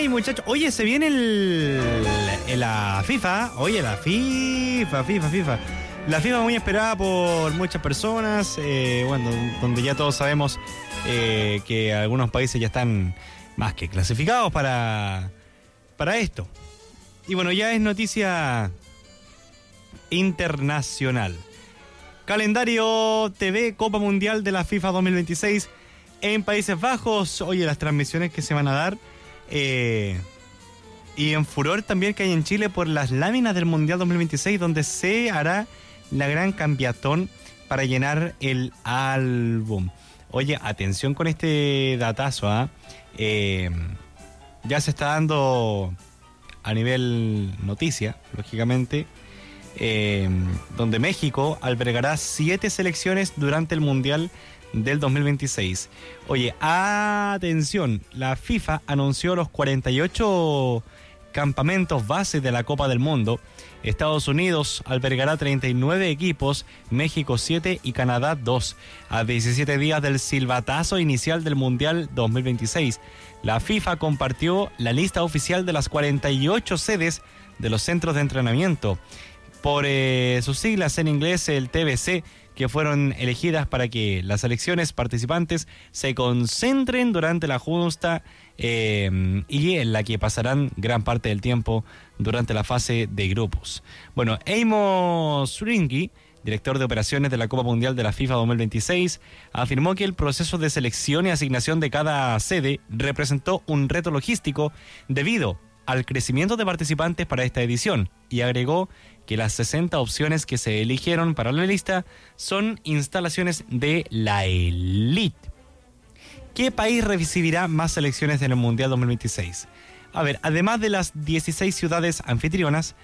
Ay, muchachos. Oye, se viene la FIFA. Oye, la FIFA. La FIFA muy esperada por muchas personas. Bueno, donde ya todos sabemos que algunos países ya están más que clasificados para esto. Y bueno, ya es noticia internacional. Calendario TV Copa Mundial de la FIFA 2026 en Países Bajos. Oye, las transmisiones que se van a dar. Y en furor también que hay en Chile por las láminas del Mundial 2026, donde se hará la gran cambiatón para llenar el álbum. Oye, atención con este datazo, ya se está dando a nivel noticia, lógicamente, donde México albergará 7 selecciones durante el Mundial del 2026. Oye, atención, la FIFA anunció los 48 campamentos base de la Copa del Mundo. Estados Unidos albergará 39 equipos, México 7 y Canadá 2. A 17 días del silbatazo inicial del Mundial 2026, la FIFA compartió la lista oficial de las 48 sedes de los centros de entrenamiento. Por sus siglas en inglés, el TBC, que fueron elegidas para que las selecciones participantes se concentren durante la justa y en la que pasarán gran parte del tiempo durante la fase de grupos. Bueno, Amos Ringy, director de operaciones de la Copa Mundial de la FIFA 2026, afirmó que el proceso de selección y asignación de cada sede representó un reto logístico debido al crecimiento de participantes para esta edición, y agregó que las 60 opciones que se eligieron para la lista son instalaciones de la élite. ¿Qué país recibirá más selecciones en el Mundial 2026? A ver, además de las 16 ciudades anfitrionas,